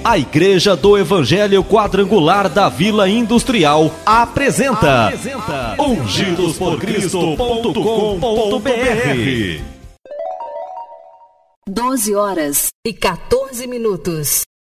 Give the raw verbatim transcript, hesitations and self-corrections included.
A Igreja do Evangelho Quadrangular da Vila Industrial apresenta, apresenta ungidos por cristo ponto com ponto br. doze horas e quatorze minutos.